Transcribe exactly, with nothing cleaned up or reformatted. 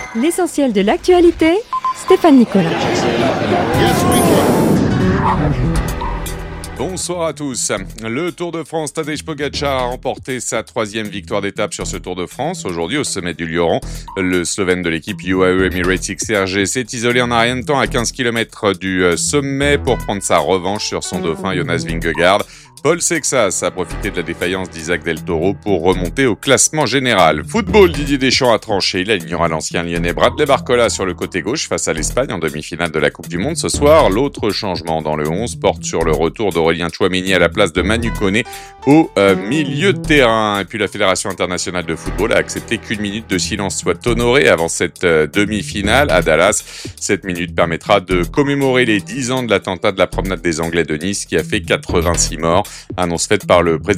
L'essentiel de l'actualité, Stéphane Nicolas. Bonsoir à tous. Le Tour de France, Tadej Pogačar a remporté sa troisième victoire d'étape sur ce Tour de France. Aujourd'hui, au sommet du Lioran, le Slovène de l'équipe U A E Emirates X R G s'est isolé en un rien de temps à quinze kilomètres du sommet pour prendre sa revanche sur son dauphin Jonas Vingegaard. Paul Sexas a profité de la défaillance d'Isaac Del Toro pour remonter au classement général. Football, Didier Deschamps a tranché. Il alignera l'ancien lyonnais Bradley Barcola sur le côté gauche face à l'Espagne en demi-finale de la Coupe du Monde ce soir. L'autre changement dans le onze porte sur le retour d'Aurélien Tchouaméni à la place de Manu Koné au euh, milieu de terrain. Et puis la Fédération internationale de football a accepté qu'une minute de silence soit honorée avant cette euh, demi-finale à Dallas. Cette minute permettra de commémorer les dix ans de l'attentat de la promenade des Anglais de Nice qui a fait quatre-vingt-six morts. Annonce faite par le président